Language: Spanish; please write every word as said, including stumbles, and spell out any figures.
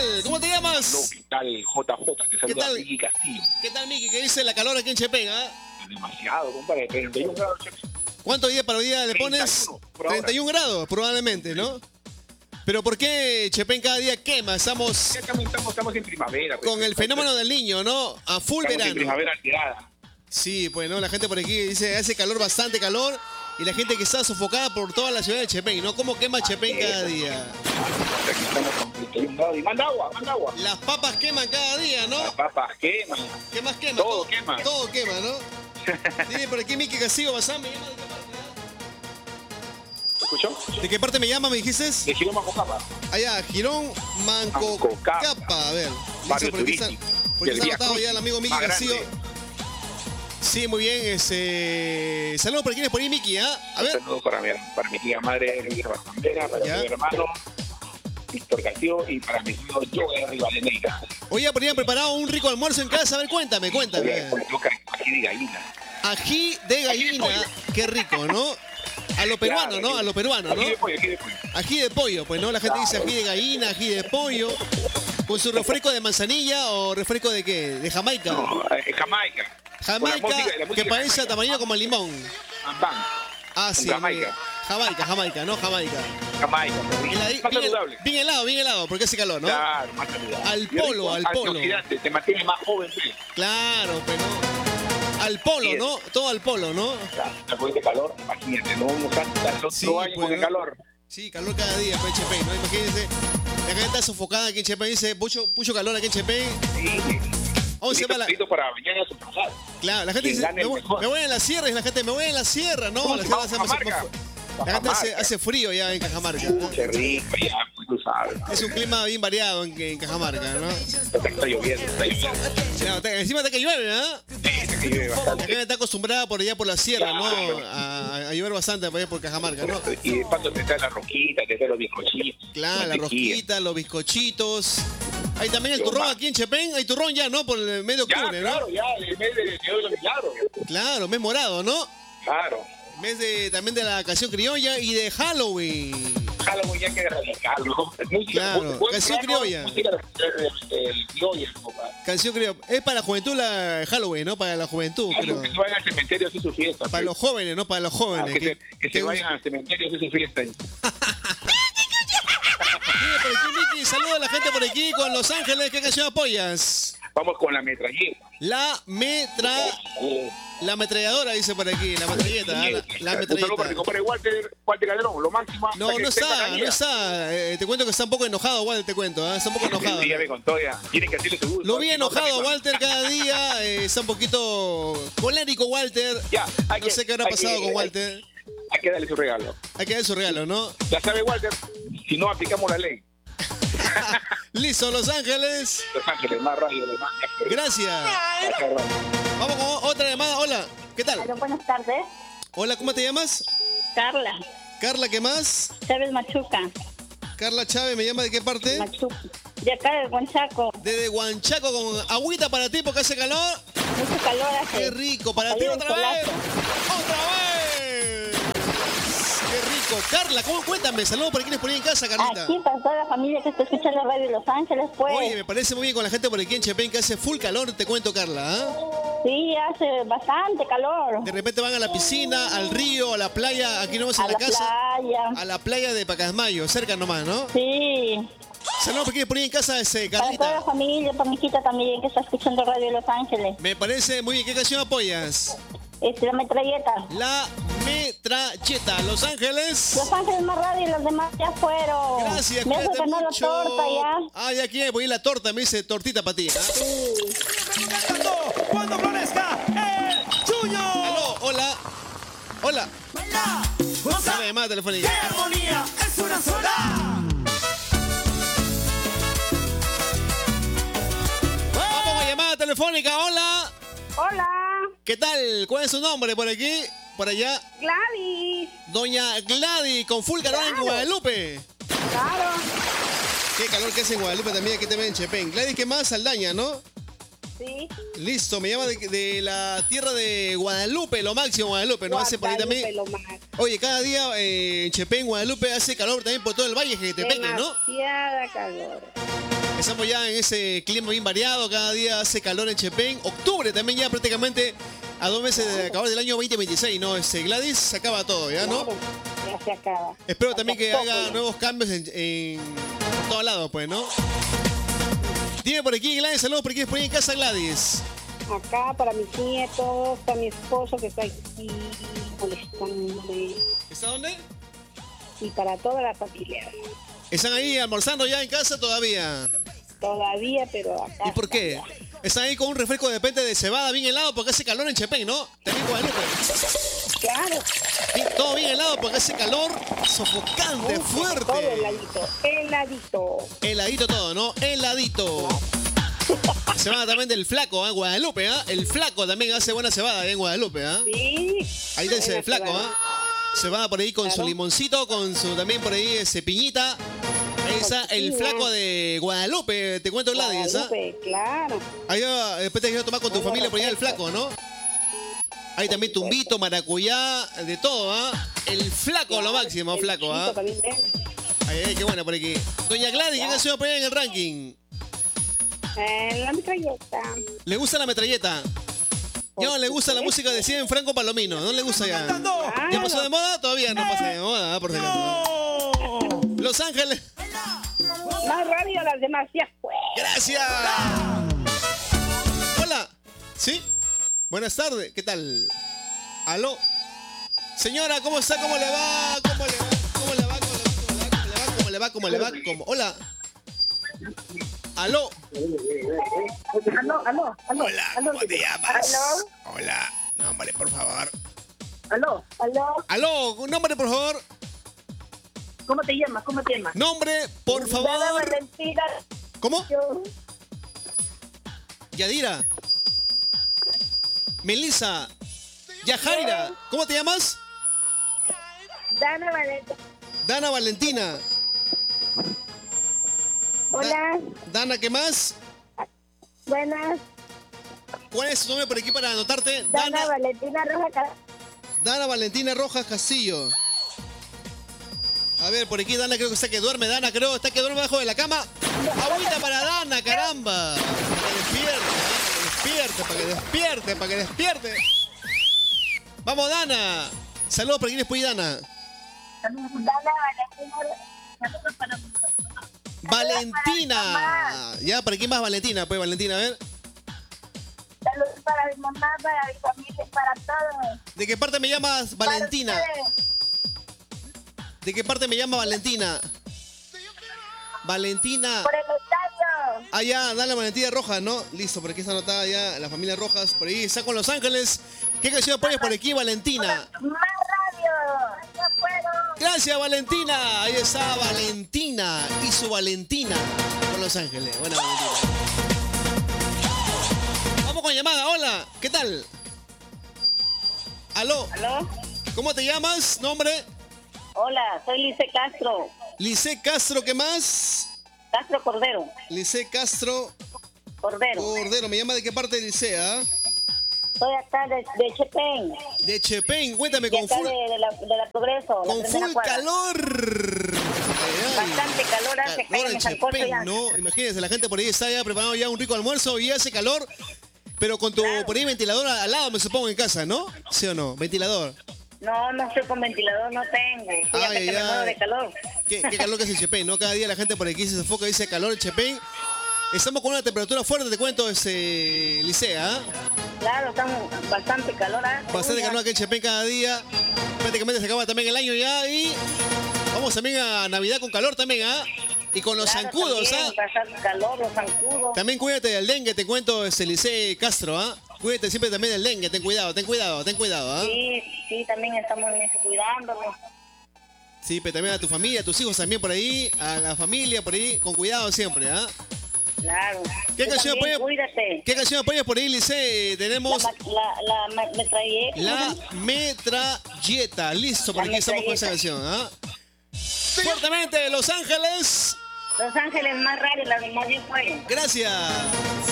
tal? ¿Cómo te llamas? No, ¿qué tal? J J, te saluda tal? Miki Castillo. ¿Qué tal, Miki? ¿Qué dice la calor aquí en Chepén, ah? Demasiado, compadre, treinta y uno grados. ¿Cuántos días para hoy día le pones? treinta y uno grados, probablemente, ¿no? Pero ¿por qué Chepén cada día quema? Estamos, Ya estamos, estamos, estamos en primavera. Pues, con el fenómeno del niño, ¿no? A full estamos verano. en primavera alterada. Sí, pues, ¿no? La gente por aquí dice, hace calor, bastante calor. Y la gente que está sofocada por toda la ciudad de Chepén, ¿no? ¿Cómo quema Chepén cada día? Aquí estamos con treinta y uno grados. Y manda agua, manda agua. Las papas queman cada día, ¿no? Las papas queman. ¿Qué más quema? Todo quema. Todo quema, ¿no? Dime por aquí, Miki Castillo Bazán, me llama de qué parte, ¿Te escuchó? ¿ah? ¿De qué parte me llama, me dijiste? De Girón Macocapa. Allá, Girón Mancocapa. Mancocapa. A ver. Barrio por aquí está, turístico. por aquí Del está anotado Vía ya el amigo Miki más Castillo. grande. Sí, muy bien. Este... Saludos por aquí, por ahí, Miki, ¿ah? A ver. Un saludo para mi, para mi tía madre, Elvira Bastandera, para Ya. mi hermano, Víctor Castillo, y para mi tío Joe Rivadeneira. Oye, por ahí han preparado un rico almuerzo en casa. A ver, cuéntame, cuéntame. Porque toca aquí de gallina. Ají de gallina. Qué rico, ¿no? A lo peruano, ¿no? A lo peruano, ¿no? Aquí de pollo, aquí de pollo. Ají de pollo, pues, ¿no? La gente dice ají de gallina, ají de pollo. ¿Con su refresco de manzanilla o refresco de qué? ¿De Jamaica? No, eh, Jamaica. Jamaica, Con la música- la música que parece Jamaica. tamaño como limón. Bam. Ah, sí. Jamaica. muy bien. Jamaica, Jamaica, ¿no? Jamaica. Jamaica. Heladi- Más bien, saludable. bien helado, bien helado, porque hace calor, ¿no? Claro, más saludable. Al Y polo, rico, al polo. antioxidante, te mantiene más joven. Pues. Claro, pero... Al polo, Bien. ¿no? Todo al polo, ¿no? Claro, después de calor, imagínate, no vamos a estar dos Sí, años pues, con el ¿no? calor. Sí, calor cada día, pues, Chepén, ¿no? Imagínense, la gente está sofocada aquí en Chepén, dice, mucho, mucho calor aquí en Chepén. Sí. ¿Cómo se llama la...? Listo para mañana su pasar. Claro, la gente Quien dice, gane me el voy, mejor. me voy en la sierra, y la gente, me voy en la sierra, ¿no? ¿Cómo La se sierra llama? hace, más- Cajamarca. más- la gente hace, Cajamarca. hace frío ya en Cajamarca, ¿no? Qué rico, ya, pues tú sabes. Es un clima bien variado en, en Cajamarca, ¿no? Está, está lloviendo, está lloviendo. Claro, te- encima de que llueve, ¿ah? Sí, está que llueve La bastante. gente está acostumbrada por allá por la sierra, ¿no? A, a llover bastante por allá por Cajamarca, ¿no? Y de paso te trae la roquita, te trae los bizcochitos. Claro, la mantequilla. rosquita, los bizcochitos. Hay también el Lo turrón más. aquí en Chepén. Hay turrón ya, ¿no? Por el mes de Ya, octubre, ¿no? claro, ya, el mes de Dios de los Milagros. Claro, mes morado, ¿no? Claro. Mes de, también de la canción criolla y de Halloween. Halloween ya que erradicarlo, ¿no? Música, Claro, buen canción programa, criolla. Música el, el criolla, compadre. Canción criolla. Es para la juventud la Halloween, ¿no? Para la juventud, Claro, creo. que se vayan al cementerio a hacer su fiesta. Para pues. los jóvenes, ¿no? Para los Ah, jóvenes. que, que- se, que que se us- vayan al cementerio a hacer su fiesta. Mira, por aquí, Miki, saluda a la gente por aquí con Los Ángeles. ¿Qué canción apoyas? Vamos con la metralleta. La metra... La ametralladora, dice por aquí. La metralleta, ¿ah? la, la Un saludo para mi metralleta. compadre Walter, Walter Calderón, lo máximo. No, hasta que no esté en está, no Canadá. está. Eh, te cuento que está un poco enojado, Walter, te cuento. ¿ah? Está un poco enojado. Sí, ya me contó ya. Tienen que hacerle su gusto. Lo vi Si no, enojado, también- Walter, cada día. eh, está un poquito colérico, Walter. Ya, hay No que- sé qué habrá hay pasado que- con Walter. Hay que darle su regalo. Hay que dar su regalo, ¿no? Ya sabe, Walter, si no aplicamos la ley. Listo, Los Ángeles. Los Ángeles, más radio, los más. Gracias. Vamos con otra llamada. Hola, ¿qué tal? Aló, buenas tardes. Hola, ¿cómo te llamas? Carla, Carla, ¿qué más? Chávez Machuca. Carla Chávez, ¿me llama de qué parte? Machuca. De acá de Huanchaco. Desde Huanchaco con agüita para ti porque hace calor. Mucho calor hace. Qué rico, para ti Salió otra el vez. solazo. ¡Otra vez! Qué rico. Carla, ¿cómo cuéntame? Saludos para quienes por ahí en casa, Carlita. Aquí para toda la familia que está escuchando la radio de Los Ángeles, pues. Oye, me parece muy bien con la gente por aquí en Chepén que hace full calor, te cuento, Carla. ¿ah? Sí, hace bastante calor. De repente van a la piscina, al río, a la playa, aquí nomás en A la, la casa. playa. A la playa de Pacasmayo, cerca nomás, ¿no? Sí. Saludos para quienes por ahí en casa, ese, Para toda la Carlita. familia, para mi hijita también que está escuchando radio de Los Ángeles. Me parece muy bien. ¿Qué canción apoyas? Este, la metralleta. La Metralleta, Los Ángeles. Los Ángeles más radio y los demás ya fueron. Gracias, Me hace cuídate ganar la mucho. torta ya. Ah, ya aquí voy a ir la torta, me dice tortita para ti. ¿ah? Sí. Cuando florezca el chuño. Aló, hola. Hola. Baila, goza, Una llamada telefónica. qué armonía, es una sola. Vamos con llamada telefónica. Hola. Hola, ¿Qué tal? ¿Cuál es su nombre por aquí? Por allá. Gladys. Doña Gladys, con full calor en Claro. Guadalupe. Claro, Qué calor que hace en Guadalupe también, aquí también en Chepén. Gladys, ¿qué más? Saldaña, ¿no? sí. Listo, me llama de, de la tierra de Guadalupe, lo máximo Guadalupe, ¿no? Hace por ahí Guadalupe, también. lo más. Oye, cada día eh, en Chepén, Guadalupe, hace calor también por todo el valle Jetepeque, ¿no? Demasiada calor. Estamos ya en ese clima bien variado, cada día hace calor en Chepén. Octubre también ya prácticamente a dos meses de acabar del año veinte veintiséis, ¿no? Este, Gladys, se acaba todo, ¿ya, no? Claro, ya se acaba. Espero también que Poco, haga ya. nuevos cambios en, en por todos lados, pues, ¿no? Dime por aquí, Gladys, saludos por aquí, por ahí en casa, Gladys. Acá para mis nietos, para mi esposo que está aquí molestándome. ¿Está dónde? Y para toda la familia. ¿Están ahí almorzando ya en casa todavía? Todavía, pero acá. ¿Y por qué? Están ahí con un refresco de repente de cebada bien helado porque hace calor en Chepén, ¿no? También Guadalupe. Claro. Bien, todo bien helado porque hace calor sofocante, Todo fuerte. heladito, heladito. Heladito todo, ¿no? Heladito. Cebada también del flaco, ¿ah? Guadalupe, ¿ah? El flaco también hace buena cebada ¿eh? En Guadalupe, ¿ah? Sí. Ahí está ese Buena flaco, cebada. ¿ah? Cebada por ahí con su Claro. limoncito, con su también por ahí ese piñita. Ahí está el piña. flaco de Guadalupe, te cuento Gladys, ¿ah? Guadalupe, claro. Ahí va, después te quiero tomar con tu Bueno, familia por allá el perfecto. flaco, ¿no? Hay también tumbito, maracuyá, de todo, ¿ah? El flaco, lo máximo, El flaco, chico ¿ah? también, ¿eh? Ay, ay, qué buena por aquí. Doña Gladys, ¿qué canción por allá en el ranking? Eh, la metralleta. ¿Le gusta la metralleta? Ya no le gusta la música de Cien Franco Palomino, no le gusta ya. ¿Ya pasó de moda? Todavía no pasa de moda, ¿ah? Por si acaso, ¿ah? Los Ángeles. Más radio las demás ya fue. ¡Gracias! Hola. ¿Sí? Buenas tardes. ¿Qué tal? ¿Aló? Señora, ¿cómo está? ¿Cómo le va? ¿Cómo le va? ¿Cómo le va? ¿Cómo le va? ¿Cómo le va? ¿Cómo le va? ¿Cómo le va? ¿Cómo? Hola. ¿Aló? Aló, aló, aló. Hola, aló, ¿cómo te llamas? Aló, Hola. Nombre, por favor. aló, aló. ¿Aló? Un nombre, por favor. ¿Cómo te llamas? ¿Cómo te llamas? Nombre, por Dana favor. Valentina. ¿Cómo? Yo. Yadira. Melissa. Yajaira. ¿Cómo te llamas? Dana Valentina. Dana Valentina. Hola, Dana, ¿qué más? buenas. ¿Cuál es tu nombre por aquí para anotarte? Dana, Dana, Valentina Roja. Ca- Dana Valentina Rojas Castillo. A ver, por aquí Dana creo que está que duerme. Dana creo está que duerme debajo de la cama. Agüita para Dana, caramba. Para que despierte, para que despierte, para que despierte. Vamos, Dana. Saludos para quienes puede Dana. Dana Valentina. Saludos para mi Valentina. Ya, ¿para quién más Valentina? Pues Valentina, a ver. Saludos para mi mamá, para mi familia, para todos. ¿De qué parte me llamas Valentina? Para ustedes. ¿De qué parte me llama Valentina? Valentina. Por el estadio. Ah, ya, dale la Valentina Rojas, ¿no? Listo, por aquí está anotada ya la familia Rojas. Por ahí está con Los Ángeles. ¿Qué canción pones por aquí, Valentina? Más radio. No puedo. Gracias, Valentina. Ahí está Valentina y su Valentina con Los Ángeles. Buena Valentina. Vamos con llamada. Hola, ¿qué tal? Aló, ¿Aló? ¿cómo te llamas? ¿Nombre? Hola, soy Lice Castro. Lice Castro, ¿qué más? Castro Cordero. Lice Castro Cordero. Cordero. ¿Me llama de qué parte de Licea? Soy acá de, de Chepén. De Chepén. Cuéntame, De con acá full, de, de la, de la Progreso. la con primera full cuadra. calor. Ay, ay. Bastante calor hace que Calor hay en en Sancocho Chepén, ya. ¿no? Imagínense, la gente por ahí está ya preparando ya un rico almuerzo y hace calor, pero con tu por ahí ventilador al lado, me supongo, en casa, ¿no? ¿Sí o no? Ventilador. No, no estoy con ventilador, no tengo. Estoy acá Ay, que me ay. muero de calor. ¿Qué, qué calor que hace Chepén, ¿no? Cada día la gente por aquí se sofoca, dice calor en Chepén. Estamos con una temperatura fuerte, te cuento, ese Licea, ¿ah? Claro, estamos bastante calor. ¿eh? Bastante Uy, calor ya. aquí en Chepén cada día. Prácticamente se acaba también el año ya y vamos también a Navidad con calor también, ¿ah? Y con los Claro, zancudos, ¿ah? también, bastante calor, los zancudos. También cuídate del dengue, te cuento, este Licey Castro, ¿ah? Cuídate siempre también del dengue, ten cuidado, ten cuidado, ten cuidado, ¿ah? Sí, sí, también estamos en eso, cuidándolo. Sí, pero también a tu familia, a tus hijos también por ahí, a la familia por ahí, con cuidado siempre, ¿ah? Claro. ¿Qué Tú canción también, apoyas? Cuídate. ¿Qué canción apoyas por ahí, Licey? La, Tenemos ma- la, la ma- metralleta. La Metralleta. Listo, por La aquí estamos con esa Metralleta. canción, ¿ah? Fuertemente, Los Ángeles. Los Ángeles más raros, las demás bien fueron. Gracias.